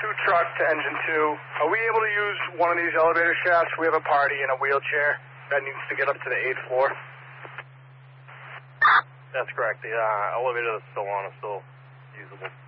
truck to engine 2. Are we able to use one of these elevator shafts? We have a party in a wheelchair that needs to get up to the 8th floor. That's correct. The elevator that's still on is still usable.